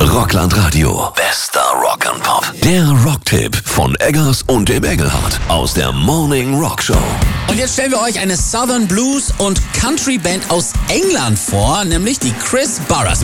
Rockland Radio. Bester Rock and Pop. Der Rocktipp von Eggers und dem Engelhardt aus der Morning Rock Show. Und jetzt stellen wir euch eine Southern Blues und Country Band aus England vor, nämlich die Chris Barras.